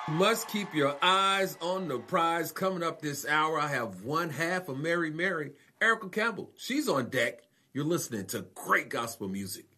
Must keep your eyes on the prize. Coming up this hour, I have one half of Mary Mary, Erica Campbell. She's on deck. You're listening to great gospel music